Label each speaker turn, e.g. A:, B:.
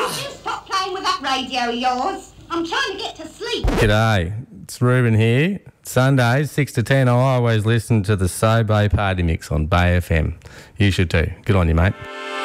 A: you stop playing with that radio of yours? I'm trying to get to sleep.
B: G'day, it's Ruben here. Sundays, 6 to 10, I always listen to the So Bay Party Mix on Bay FM. You should too. Good on you, mate.